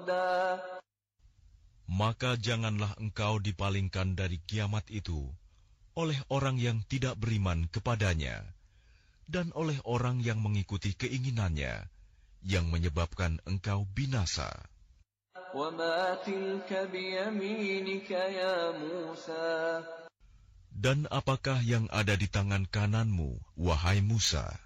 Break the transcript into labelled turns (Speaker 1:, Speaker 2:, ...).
Speaker 1: Maka janganlah engkau dipalingkan dari kiamat itu oleh orang yang tidak beriman kepadanya dan oleh orang yang mengikuti keinginannya yang menyebabkan engkau binasa. Dan apakah yang ada di tangan kananmu, wahai Musa?